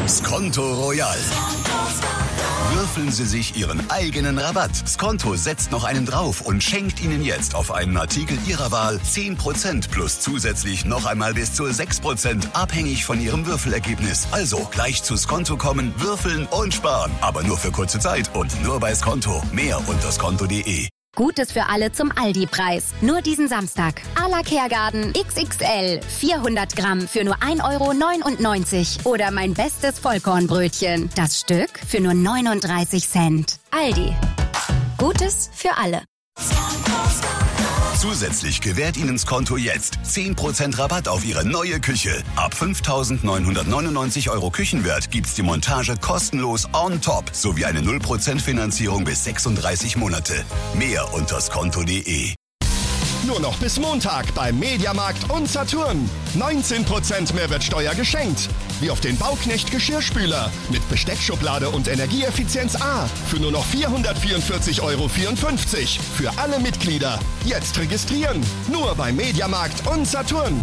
Skonto Royal. Würfeln Sie sich Ihren eigenen Rabatt. Skonto setzt noch einen drauf und schenkt Ihnen jetzt auf einen Artikel Ihrer Wahl 10% plus zusätzlich noch einmal bis zu 6%, abhängig von Ihrem Würfelergebnis. Also gleich zu Skonto kommen, würfeln und sparen. Aber nur für kurze Zeit und nur bei Skonto. Mehr unter skonto.de. Gutes für alle zum Aldi-Preis. Nur diesen Samstag. A la Kehrgarten XXL. 400 Gramm für nur 1,99 € Oder mein bestes Vollkornbrötchen. Das Stück für nur 39 Cent. Aldi. Gutes für alle. Zusätzlich gewährt Ihnen Skonto jetzt 10% Rabatt auf Ihre neue Küche. Ab 5.999 € Küchenwert gibt's die Montage kostenlos on top sowie eine 0% Finanzierung bis 36 Monate. Mehr unter skonto.de. Nur noch bis Montag beim Mediamarkt und Saturn. 19% Mehrwertsteuer geschenkt. Wie auf den Bauknecht Geschirrspüler mit Besteckschublade und Energieeffizienz A für nur noch 444,54 € für alle Mitglieder. Jetzt registrieren. Nur beim Mediamarkt und Saturn.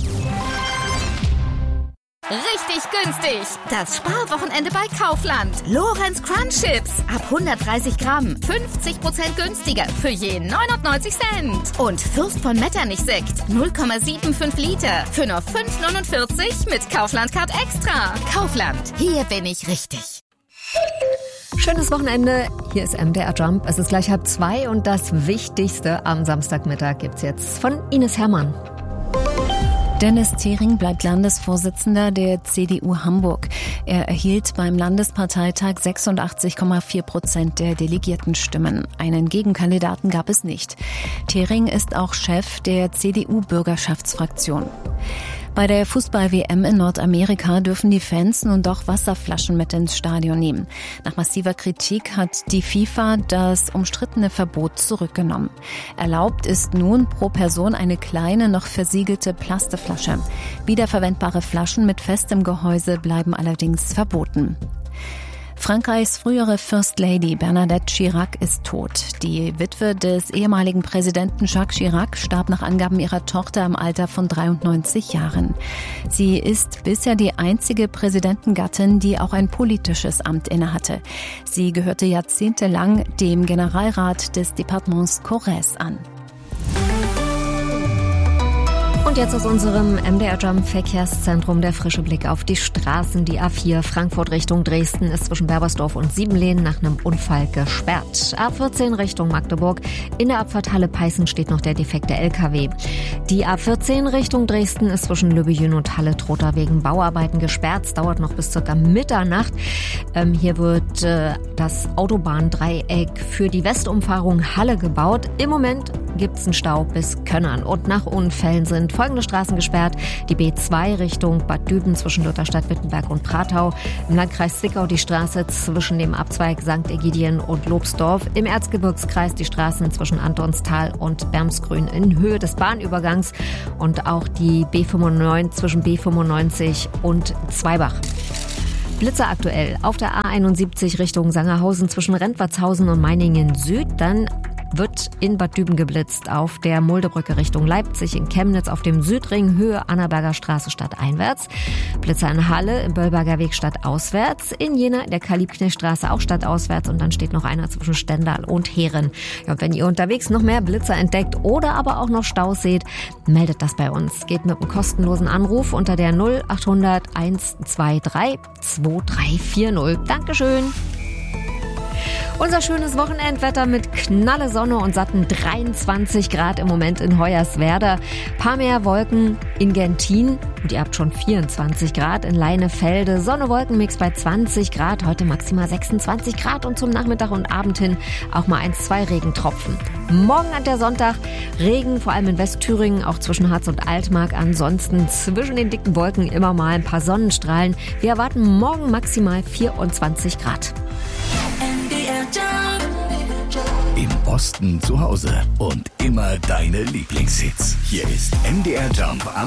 Richtig günstig. Das Sparwochenende bei Kaufland. Lorenz Crunch Chips. Ab 130 Gramm. 50% günstiger. Für je 99 Cent. Und Fürst von Metternich Sekt. 0,75 Liter. Für nur 5,49 mit Kaufland Card Extra. Kaufland. Hier bin ich richtig. Schönes Wochenende. Hier ist MDR Jump. Es ist gleich 1:30 und das Wichtigste am Samstagmittag gibt's jetzt von Ines Herrmann. Dennis Thering bleibt Landesvorsitzender der CDU Hamburg. Er erhielt beim Landesparteitag 86,4% der Delegiertenstimmen. Einen Gegenkandidaten gab es nicht. Thering ist auch Chef der CDU-Bürgerschaftsfraktion. Bei der Fußball-WM in Nordamerika dürfen die Fans nun doch Wasserflaschen mit ins Stadion nehmen. Nach massiver Kritik hat die FIFA das umstrittene Verbot zurückgenommen. Erlaubt ist nun pro Person eine kleine, noch versiegelte Plastikflasche. Wiederverwendbare Flaschen mit festem Gehäuse bleiben allerdings verboten. Frankreichs frühere First Lady Bernadette Chirac ist tot. Die Witwe des ehemaligen Präsidenten Jacques Chirac starb nach Angaben ihrer Tochter im Alter von 93 Jahren. Sie ist bisher die einzige Präsidentengattin, die auch ein politisches Amt innehatte. Sie gehörte jahrzehntelang dem Generalrat des Departements Corrèze an. Und jetzt aus unserem MDR Jump Verkehrszentrum der frische Blick auf die Straßen. Die A4 Frankfurt Richtung Dresden ist zwischen Berbersdorf und Siebenlehn nach einem Unfall gesperrt. A14 Richtung Magdeburg. In der Abfahrt Halle-Peißen steht noch der defekte LKW. Die A14 Richtung Dresden ist zwischen Löbejün und Halle-Trotha wegen Bauarbeiten gesperrt. Es dauert noch bis circa Mitternacht. Hier wird das Autobahndreieck für die Westumfahrung Halle gebaut. Im Moment gibt es einen Stau bis Könnern. Und nach Unfällen sind folgende Straßen gesperrt. Die B2 Richtung Bad Düben zwischen Lutherstadt, Wittenberg und Pratau. Im Landkreis Zwickau die Straße zwischen dem Abzweig St. Egidien und Lobsdorf. Im Erzgebirgskreis die Straßen zwischen Antonstal und Bermsgrün in Höhe des Bahnübergangs. Und auch die B95 zwischen B95 und Zweibach. Blitzer aktuell auf der A71 Richtung Sangerhausen zwischen Rentwartshausen und Meiningen Süd. Dann wird in Bad Düben geblitzt auf der Muldebrücke Richtung Leipzig, in Chemnitz auf dem Südring Höhe Annaberger Straße stadteinwärts. Blitzer in Halle im Böllberger Weg stadtauswärts, in Jena in der Karl-Liebknecht-Straße auch stadtauswärts und dann steht noch einer zwischen Stendal und Heeren. Ja, und wenn ihr unterwegs noch mehr Blitzer entdeckt oder aber auch noch Staus seht, meldet das bei uns. Geht mit einem kostenlosen Anruf unter der 0800 123 2340. Dankeschön. Unser schönes Wochenendwetter mit knalle Sonne und satten 23 Grad im Moment in Hoyerswerda. Paar mehr Wolken in Gentin und ihr habt schon 24 Grad in Leinefelde. Sonne-Wolkenmix bei 20 Grad, heute maximal 26 Grad und zum Nachmittag und Abend hin auch mal 1-2 Regentropfen. Morgen hat der Sonntag Regen, vor allem in Westthüringen, auch zwischen Harz und Altmark. Ansonsten zwischen den dicken Wolken immer mal ein paar Sonnenstrahlen. Wir erwarten morgen maximal 24 Grad. Im Osten zu Hause und immer deine Lieblingshits. Hier ist MDR Jump am